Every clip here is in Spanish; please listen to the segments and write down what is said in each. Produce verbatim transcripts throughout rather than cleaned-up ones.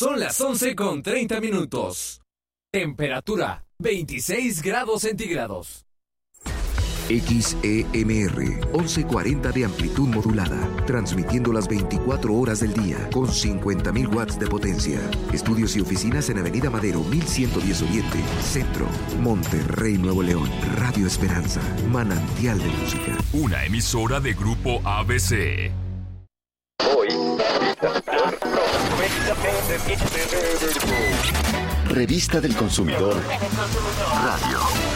Son las once con treinta minutos. Temperatura veintiséis grados centígrados. X E M R, once cuarenta de amplitud modulada, transmitiendo las veinticuatro horas del día con cincuenta mil watts de potencia. Estudios y oficinas en Avenida Madero mil ciento diez Oriente, Centro, Monterrey, Nuevo León. Radio Esperanza, manantial de música. Una emisora de Grupo A B C. Hoy, Revista del Consumidor Radio.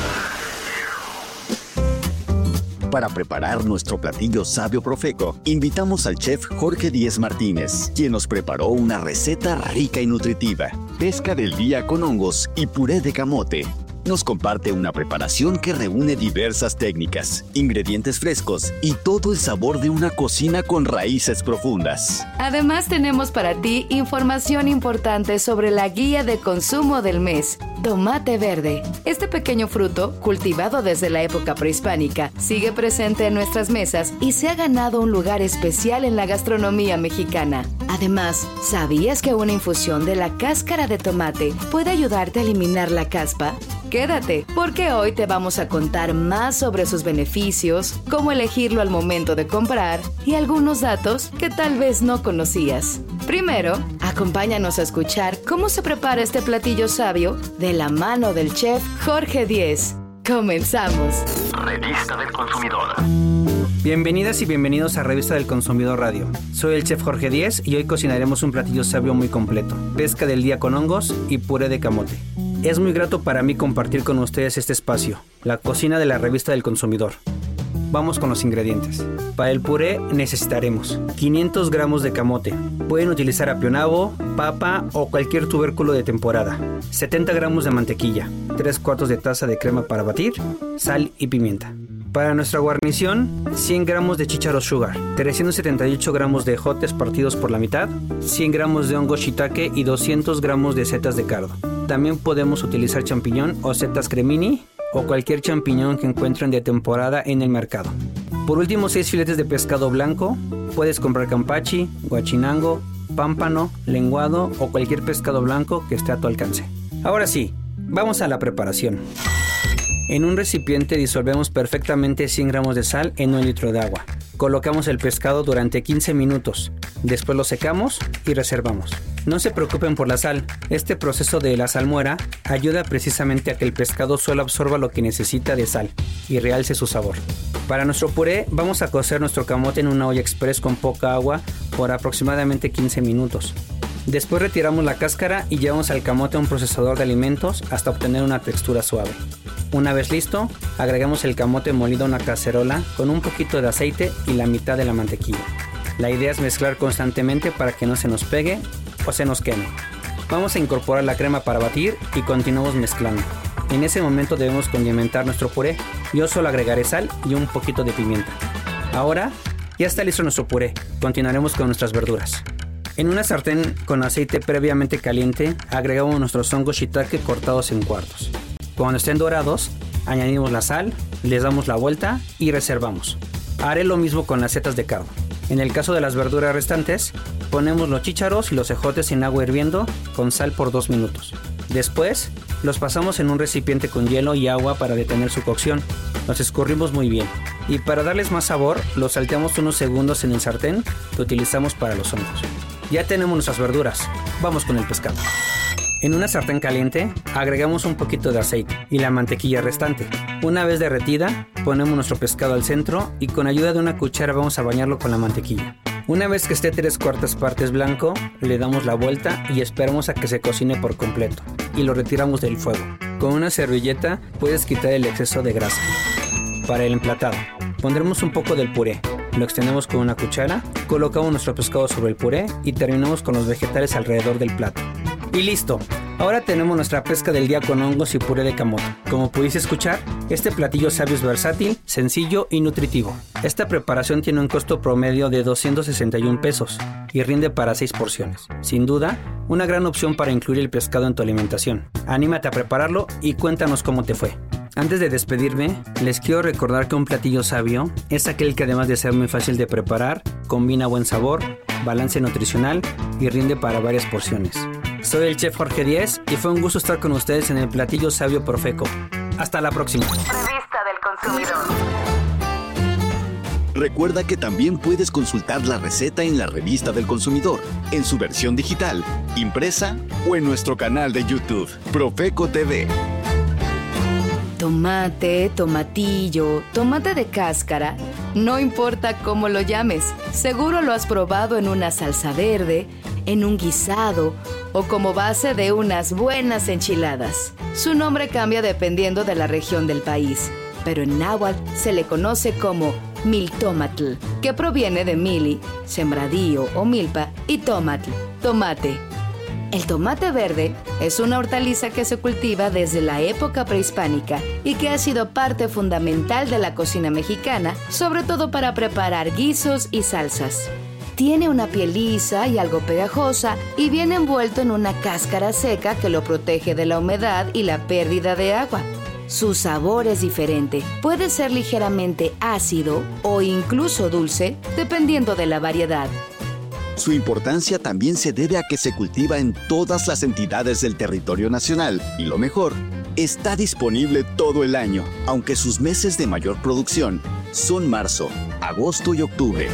Para preparar nuestro platillo sabio profeco, invitamos al chef Jorge Díez Martínez, quien nos preparó una receta rica y nutritiva: pesca del día con hongos y puré de camote. Nos comparte una preparación que reúne diversas técnicas, ingredientes frescos y todo el sabor de una cocina con raíces profundas. Además, tenemos para ti información importante sobre la guía de consumo del mes: tomate verde. Este pequeño fruto, cultivado desde la época prehispánica, sigue presente en nuestras mesas y se ha ganado un lugar especial en la gastronomía mexicana. Además, ¿sabías que una infusión de la cáscara de tomate puede ayudarte a eliminar la caspa? Quédate, porque hoy te vamos a contar más sobre sus beneficios, cómo elegirlo al momento de comprar y algunos datos que tal vez no conocías. Primero, acompáñanos a escuchar cómo se prepara este platillo sabio de la mano del chef Jorge Díez. ¡Comenzamos! Revista del Consumidor. Bienvenidas y bienvenidos a Revista del Consumidor Radio. Soy el chef Jorge Díez y hoy cocinaremos un platillo sabio muy completo: pesca del día con hongos y puré de camote. Es muy grato para mí compartir con ustedes este espacio, la cocina de la Revista del Consumidor. Vamos con los ingredientes. Para el puré necesitaremos quinientos gramos de camote. Pueden utilizar apionabo, papa o cualquier tubérculo de temporada. setenta gramos de mantequilla, tres cuartos de taza de crema para batir, sal y pimienta. Para nuestra guarnición, cien gramos de chícharos sugar, trescientos setenta y ocho gramos de ejotes partidos por la mitad, cien gramos de hongo shiitake y doscientos gramos de setas de cardo. También podemos utilizar champiñón o setas cremini o cualquier champiñón que encuentren de temporada en el mercado. Por último, seis filetes de pescado blanco. Puedes comprar campachi, guachinango, pámpano, lenguado o cualquier pescado blanco que esté a tu alcance. Ahora sí, vamos a la preparación. En un recipiente disolvemos perfectamente cien gramos de sal en un litro de agua. Colocamos el pescado durante quince minutos. Después lo secamos y reservamos. No se preocupen por la sal. Este proceso de la salmuera ayuda precisamente a que el pescado solo absorba lo que necesita de sal y realce su sabor. Para nuestro puré vamos a cocer nuestro camote en una olla express con poca agua por aproximadamente quince minutos. Después retiramos la cáscara y llevamos al camote a un procesador de alimentos hasta obtener una textura suave. Una vez listo, agregamos el camote molido a una cacerola con un poquito de aceite y la mitad de la mantequilla. La idea es mezclar constantemente para que no se nos pegue o se nos queme. Vamos a incorporar la crema para batir y continuamos mezclando. En ese momento debemos condimentar nuestro puré. Yo solo agregaré sal y un poquito de pimienta. Ahora ya está listo nuestro puré. Continuaremos con nuestras verduras. En una sartén con aceite previamente caliente, agregamos nuestros hongos shiitake cortados en cuartos. Cuando estén dorados, añadimos la sal, les damos la vuelta y reservamos. Haré lo mismo con las setas de cardo. En el caso de las verduras restantes, ponemos los chícharos y los ejotes en agua hirviendo con sal por dos minutos. Después, los pasamos en un recipiente con hielo y agua para detener su cocción. Los escurrimos muy bien. Y para darles más sabor, los salteamos unos segundos en el sartén que utilizamos para los hongos. Ya tenemos nuestras verduras. Vamos con el pescado. En una sartén caliente, agregamos un poquito de aceite y la mantequilla restante. Una vez derretida, ponemos nuestro pescado al centro y con ayuda de una cuchara vamos a bañarlo con la mantequilla. Una vez que esté tres cuartas partes blanco, le damos la vuelta y esperamos a que se cocine por completo y lo retiramos del fuego. Con una servilleta puedes quitar el exceso de grasa. Para el emplatado, pondremos un poco del puré. Lo extendemos con una cuchara, colocamos nuestro pescado sobre el puré y terminamos con los vegetales alrededor del plato. Y listo. Ahora tenemos nuestra pesca del día con hongos y puré de camote. Como pudiste escuchar, este platillo sabio es versátil, sencillo y nutritivo. Esta preparación tiene un costo promedio de doscientos sesenta y un pesos y rinde para seis porciones. Sin duda, una gran opción para incluir el pescado en tu alimentación. Anímate a prepararlo y cuéntanos cómo te fue. Antes de despedirme, les quiero recordar que un platillo sabio es aquel que además de ser muy fácil de preparar, combina buen sabor, balance nutricional y rinde para varias porciones. Soy el chef Jorge Díez y fue un gusto estar con ustedes en el platillo sabio Profeco. Hasta la próxima. Revista del Consumidor. Recuerda que también puedes consultar la receta en la Revista del Consumidor, en su versión digital, impresa o en nuestro canal de YouTube, Profeco T V. Tomate, tomatillo, tomate de cáscara, no importa cómo lo llames, seguro lo has probado en una salsa verde, en un guisado o como base de unas buenas enchiladas. Su nombre cambia dependiendo de la región del país, pero en náhuatl se le conoce como miltomatl, que proviene de mili, sembradío o milpa, y tomatl, tomate. El tomate verde es una hortaliza que se cultiva desde la época prehispánica y que ha sido parte fundamental de la cocina mexicana, sobre todo para preparar guisos y salsas. Tiene una piel lisa y algo pegajosa y viene envuelto en una cáscara seca que lo protege de la humedad y la pérdida de agua. Su sabor es diferente, puede ser ligeramente ácido o incluso dulce, dependiendo de la variedad. Su importancia también se debe a que se cultiva en todas las entidades del territorio nacional y lo mejor, está disponible todo el año, aunque sus meses de mayor producción son marzo, agosto y octubre.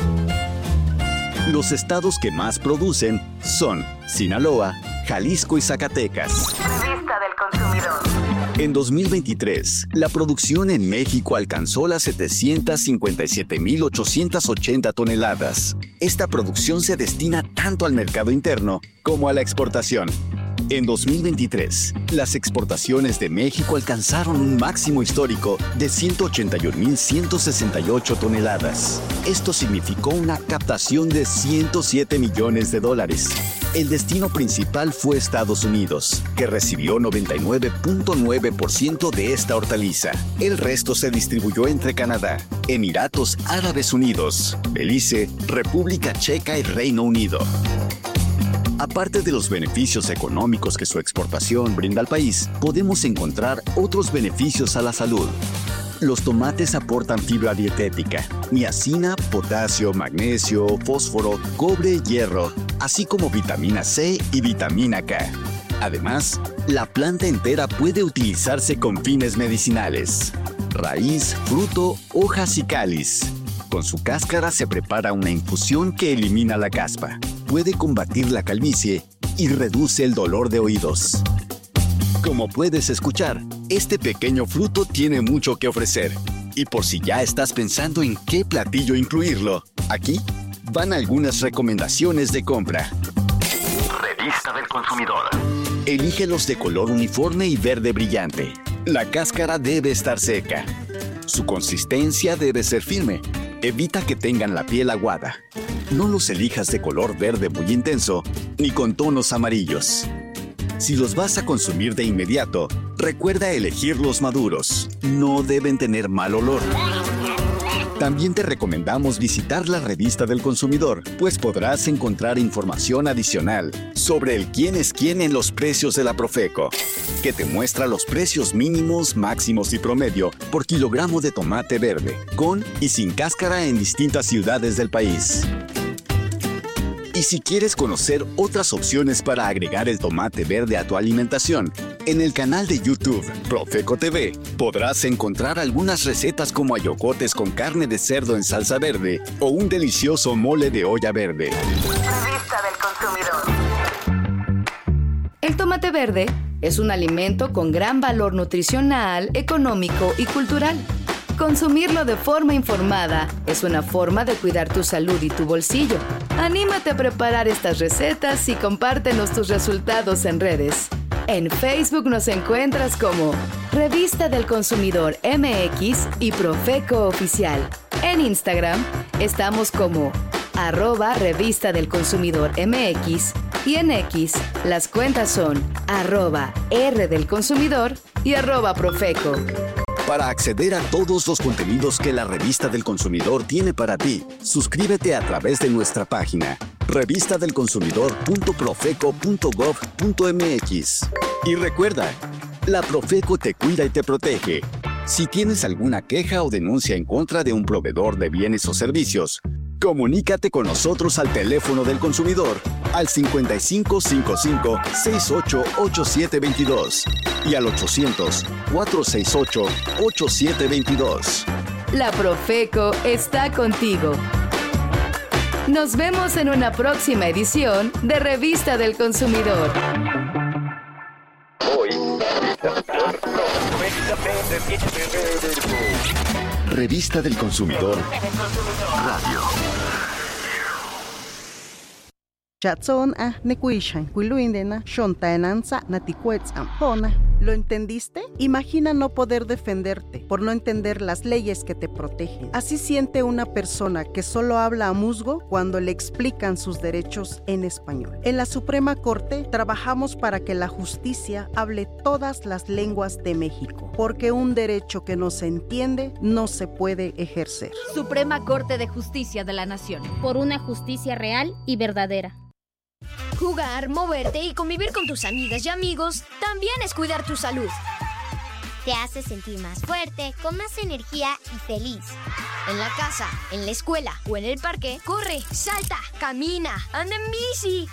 Los estados que más producen son Sinaloa, Jalisco y Zacatecas. Revista del Consumidor. En dos mil veintitrés, la producción en México alcanzó las setecientas cincuenta y siete mil ochocientas ochenta toneladas. Esta producción se destina tanto al mercado interno como a la exportación. En dos mil veintitrés, las exportaciones de México alcanzaron un máximo histórico de ciento ochenta y un mil ciento sesenta y ocho toneladas. Esto significó una captación de ciento siete millones de dólares. El destino principal fue Estados Unidos, que recibió noventa y nueve punto nueve por ciento de esta hortaliza. El resto se distribuyó entre Canadá, Emiratos Árabes Unidos, Belice, República Checa y Reino Unido. Aparte de los beneficios económicos que su exportación brinda al país, podemos encontrar otros beneficios a la salud. Los tomates aportan fibra dietética, niacina, potasio, magnesio, fósforo, cobre, hierro, así como vitamina C y vitamina K. Además, la planta entera puede utilizarse con fines medicinales. Raíz, fruto, hojas y cáliz. Con su cáscara se prepara una infusión que elimina la caspa, puede combatir la calvicie y reduce el dolor de oídos. Como puedes escuchar, este pequeño fruto tiene mucho que ofrecer. Y por si ya estás pensando en qué platillo incluirlo, aquí van algunas recomendaciones de compra. Revista del Consumidor. Elígelos de color uniforme y verde brillante. La cáscara debe estar seca. Su consistencia debe ser firme. Evita que tengan la piel aguada. No los elijas de color verde muy intenso, ni con tonos amarillos. Si los vas a consumir de inmediato, recuerda elegirlos maduros. No deben tener mal olor. También te recomendamos visitar la Revista del Consumidor, pues podrás encontrar información adicional sobre el quién es quién en los precios de la Profeco, que te muestra los precios mínimos, máximos y promedio por kilogramo de tomate verde, con y sin cáscara en distintas ciudades del país. Y si quieres conocer otras opciones para agregar el tomate verde a tu alimentación, en el canal de YouTube Profeco T V podrás encontrar algunas recetas como ayocotes con carne de cerdo en salsa verde o un delicioso mole de olla verde. Revista del Consumidor. El tomate verde es un alimento con gran valor nutricional, económico y cultural. Consumirlo de forma informada es una forma de cuidar tu salud y tu bolsillo. Anímate a preparar estas recetas y compártenos tus resultados en redes. En Facebook nos encuentras como Revista del Consumidor M X y Profeco Oficial. En Instagram estamos como arroba Revista del Consumidor M X y en X las cuentas son arroba R del Consumidor y arroba Profeco. Para acceder a todos los contenidos que la Revista del Consumidor tiene para ti, suscríbete a través de nuestra página revista del consumidor punto profeco punto gov punto m x. Y recuerda, la Profeco te cuida y te protege. Si tienes alguna queja o denuncia en contra de un proveedor de bienes o servicios, comunícate con nosotros al teléfono del consumidor al cincuenta y cinco cincuenta y cinco, sesenta y ocho, ochenta y siete veintidós y al ochocientos, cuatrocientos sesenta y ocho, ochenta y siete veintidós. La Profeco está contigo. Nos vemos en una próxima edición de Revista del Consumidor. Hoy. Revista del Consumidor Radio. Chatson a nekuishan kuiluindena shontaenanza naticuetz ampona. ¿Lo entendiste? Imagina no poder defenderte por no entender las leyes que te protegen. Así siente una persona que solo habla a musgo cuando le explican sus derechos en español. En la Suprema Corte trabajamos para que la justicia hable todas las lenguas de México, porque un derecho que no se entiende no se puede ejercer. Suprema Corte de Justicia de la Nación. Por una justicia real y verdadera. Jugar, moverte y convivir con tus amigas y amigos también es cuidar tu salud. Te hace sentir más fuerte, con más energía y feliz. En la casa, en la escuela o en el parque, corre, salta, camina, anda en bici.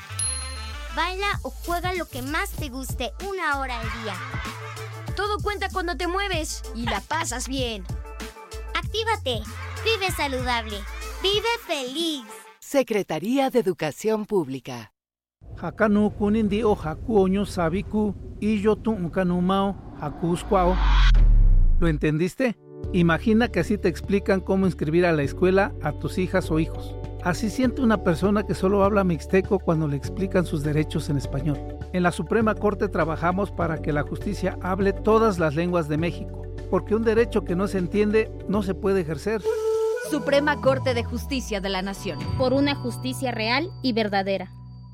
Baila o juega lo que más te guste una hora al día. Todo cuenta cuando te mueves y la pasas bien. Actívate, vive saludable, vive feliz. Secretaría de Educación Pública. Hakanu kunindi o hakuoño sabiku y yo tu kanumao hakusquao. ¿Lo entendiste? Imagina que así te explican cómo inscribir a la escuela a tus hijas o hijos. Así siente una persona que solo habla mixteco cuando le explican sus derechos en español. En la Suprema Corte trabajamos para que la justicia hable todas las lenguas de México, porque un derecho que no se entiende no se puede ejercer. Suprema Corte de Justicia de la Nación. Por una justicia real y verdadera.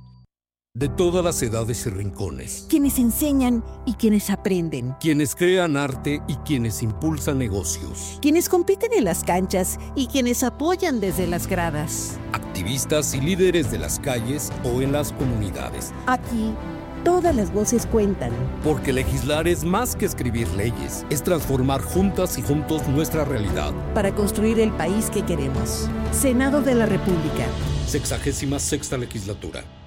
De todas las edades y rincones. Quienes enseñan y quienes aprenden. Quienes crean arte y quienes impulsan negocios. Quienes compiten en las canchas y quienes apoyan desde las gradas. Activistas y líderes de las calles o en las comunidades. Aquí, todas las voces cuentan. Porque legislar es más que escribir leyes. Es transformar juntas y juntos nuestra realidad. Para construir el país que queremos. Senado de la República. Sexagésima sexta legislatura.